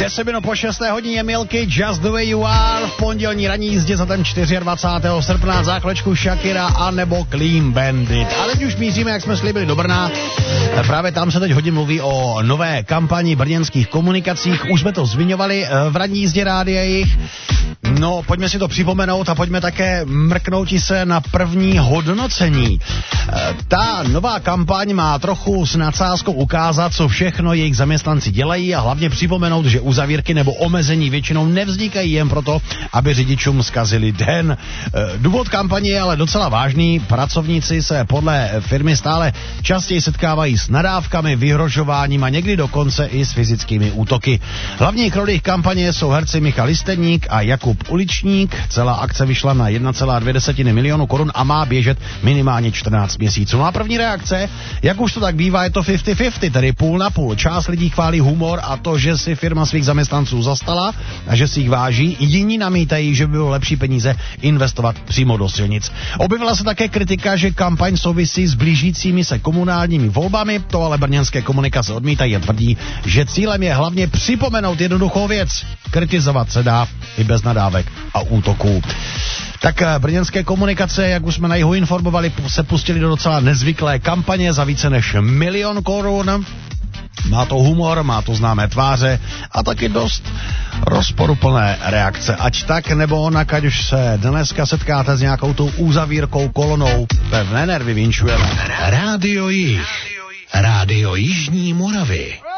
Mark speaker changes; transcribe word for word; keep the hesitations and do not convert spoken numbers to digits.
Speaker 1: deset minut po šesté hodině Milky, Just the Way You Are, v pondělní ranní jízdě za ten dvacátého čtvrtého srpna, záklečku Shakira a nebo Clean Bandit. A teď už míříme, jak jsme slíbili, do Brna. Právě tam se teď hodně mluví o nové kampani brněnských komunikacích. Už jsme to zmiňovali v ranní jízdě rádia jich. No, pojďme si to připomenout a pojďme také mrknout se na první hodnocení. Ta nová kampaň má trochu s nadsázkou ukázat, co všechno jejich zaměstnanci dělají a hlavně připomenout, že uzavírky nebo omezení většinou nevznikají jen proto, aby řidičům zkazili den. Důvod kampaně je ale docela vážný. Pracovníci se podle firmy stále častěji setkávají s nadávkami, vyhrožováním a někdy dokonce i s fyzickými útoky. Hlavní krolí kampaně jsou herci Michal Listeník a Jakub Uličník. Celá akce vyšla na jedna celá dvě milionu korun a má běžet minimálně čtrnáct měsíců. No a první reakce, jak už to tak bývá, je to padesát na padesát, tedy půl na půl. Část lidí chválí humor a to, že si firma svých zaměstnanců zastala a že si jich váží. Jiní namítají, že by bylo lepší peníze investovat přímo do silnic. Objevila se také kritika, že kampaň souvisí s blížícími se komunálními volbami. To ale brněnské komunikace odmítají a tvrdí, že cílem je hlavně připomenout jednoduchou věc. Kritizovat se dá i bez nadávek a útoků. Tak brněnské komunikace, jak už jsme na jihu informovali, se pustili do docela nezvyklé kampaně za více než milion korun. Má to humor, má to známé tváře a taky dost rozporuplné reakce. Ať tak nebo onak, ať už se dneska setkáte s nějakou tou uzavírkou, kolonou, pevné nervy vinčujeme.
Speaker 2: Rádio Jih. Rádio Jižní Moravy.